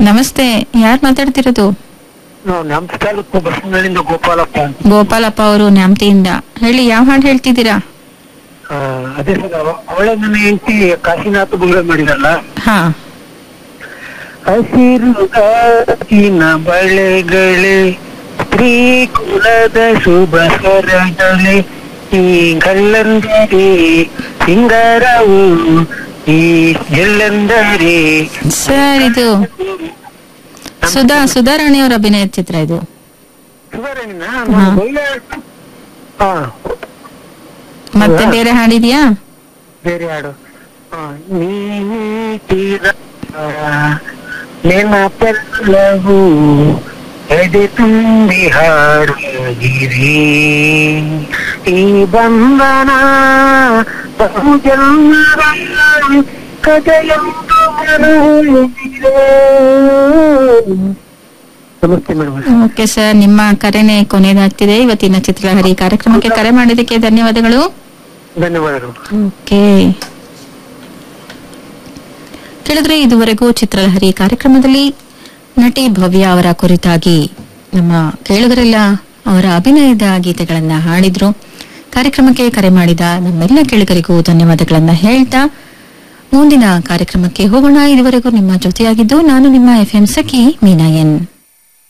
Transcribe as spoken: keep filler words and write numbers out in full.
ನಮಸ್ತೆ, ಯಾರು ಮಾತಾಡ್ತಿರೋದು? ನಾವು ನ್ಯಾಮತಿ ತಾಲೂಕು ಬಸವನಹಳ್ಳಿಯಿಂದ ಗೋಪಾಲಪ್ಪ ಅಂತ. ಗೋಪಾಲಪ್ಪ ಅವರು ನ್ಯಾಮತಿಯಿಂದ. ಹೇಳಿ, ಯಾವ ಹಾಡು ಹೇಳ್ತಿದ್ದೀರಾ? ಆ, ಅದೇ ಸರ್, ಅವ- ಅವಳೇ ನನ್ನ ಹೆಂಡತಿ ಕಾಶಿನಾಥ ಬುಂಗ ಮಾಡಿರಲ್ಲ. ಹಾ, ಹಸಿರು ಗಾಜಿನ ಬಳೆಗಳೇ ಸ್ತ್ರೀ ಕುಲದ ಶುಭ ಸರಗಳೇ, ಈ ಗಲ್ಲಂದರೆ ಸಿಂಗಾರವು ಈ ಎಲ್ಲೆಂದರೆ. ಸರ್ ಇದು ಸುಧಾ ಸುಧಾರಾಣಿ ಅವರ ಅಭಿನಯದ ಚಿತ್ರ ಇದು. ಸುಧಾರಾಣಿನ ಹಾ. ಹಾ, ಮತ್ತೆ ಬೇರೆ ಹಾಡಿದ್ಯಾ? ಬೇರೆ ಹಾಡು. ಆ, ನೀತಿರ ನೆನಪೆಲ್ಲವೂ ಎದೆ ತುಂಬಿ ಹಾಡಿರಿ, ಈ ಬಂಧನ ಬಹುಜನ್ಮದ ಕಥೆಯೊಂದು ಮನವೊಲಿಸಿದೆ. ನಮಸ್ತೆ ಮೇಡಮ್. ಓಕೆ ಸರ್, ನಿಮ್ಮ ಕರೆನೆ ಕೊನೆಯದಾಗ್ತಿದೆ. ಇವತ್ತಿನ ಚಿತ್ರಲಹರಿ ಕಾರ್ಯಕ್ರಮಕ್ಕೆ ಕರೆ ಮಾಡಿದ್ದಕ್ಕೆ ಧನ್ಯವಾದಗಳು. ಧನ್ಯವಾದಗಳು. ಓಕೆ, ಕೇಳಿದ್ರೆ ಇದುವರೆಗೂ ಚಿತ್ರಲಹರಿ ಕಾರ್ಯಕ್ರಮದಲ್ಲಿ ನಟಿ ಭವ್ಯ ಅವರ ಕುರಿತಾಗಿ ನಮ್ಮ ಕೇಳುಗರೆಲ್ಲ ಅವರ ಅಭಿನಯದ ಗೀತೆಗಳನ್ನ ಹಾಡಿದ್ರು. ಕಾರ್ಯಕ್ರಮಕ್ಕೆ ಕರೆ ಮಾಡಿದ ನಮ್ಮೆಲ್ಲ ಕೇಳುಗರಿಗೂ ಧನ್ಯವಾದಗಳನ್ನ ಹೇಳ್ತಾ ಮುಂದಿನ ಕಾರ್ಯಕ್ರಮಕ್ಕೆ ಹೋಗೋಣ. ಇದುವರೆಗೂ ನಿಮ್ಮ ಜೊತೆಯಾಗಿದ್ದು ನಾನು ನಿಮ್ಮ ಎಫ್ ಎಂ ಸಖಿ ಮೀನಾ ಎನ್.